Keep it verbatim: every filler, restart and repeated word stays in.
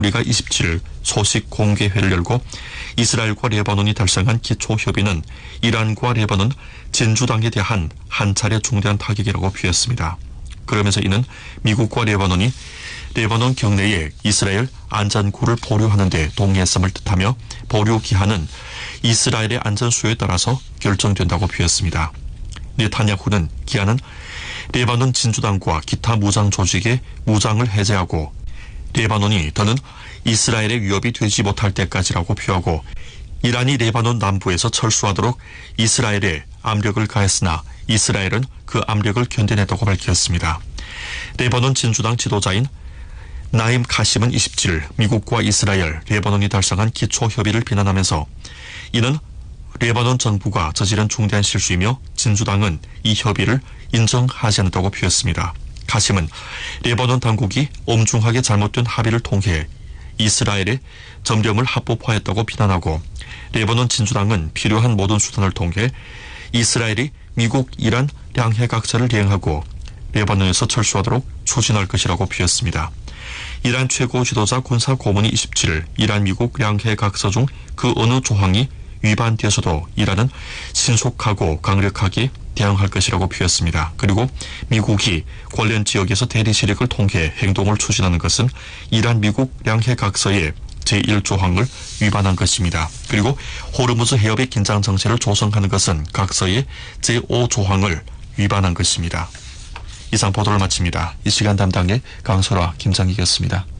우리가 이십칠일 소식 공개회를 열고 이스라엘과 레바논이 달성한 기초협의는 이란과 레바논 진주당에 대한 한 차례 중대한 타격이라고 표했습니다. 그러면서 이는 미국과 레바논이 레바논 경내에 이스라엘 안전구를 보류하는 데 동의했음을 뜻하며 보류 기한은 이스라엘의 안전 수요에 따라서 결정된다고 표했습니다. 네타냐후는 기한은 레바논 진주당과 기타 무장 조직의 무장을 해제하고 레바논이 더는 이스라엘의 위협이 되지 못할 때까지라고 표하고 이란이 레바논 남부에서 철수하도록 이스라엘에 압력을 가했으나 이스라엘은 그 압력을 견뎌냈다고 밝혔습니다. 레바논 진주당 지도자인 나임 카심은 이십칠일 미국과 이스라엘, 레바논이 달성한 기초협의를 비난하면서 이는 레바논 정부가 저지른 중대한 실수이며 진주당은 이 협의를 인정하지 않는다고 표했습니다. 카심은 레바논 당국이 엄중하게 잘못된 합의를 통해 이스라엘의 점령을 합법화했다고 비난하고 레바논 진주당은 필요한 모든 수단을 통해 이스라엘이 미국, 이란 양해각서를 이행하고 레바논에서 철수하도록 추진할 것이라고 표했습니다. 이란 최고 지도자 군사 고문이 이십칠일 이란 미국 양해각서 중 그 어느 조항이 위반되어서도 이란은 신속하고 강력하게 대응할 것이라고 표했습니다. 그리고 미국이 관련 지역에서 대리 세력을 통해 행동을 추진하는 것은 이란 미국 양해각서의 제일 조항을 위반한 것입니다. 그리고 호르무즈 해협의 긴장 정세를 조성하는 것은 각서의 제오 조항을 위반한 것입니다. 이상 보도를 마칩니다. 이 시간 담당의 강소라, 김장익이었습니다.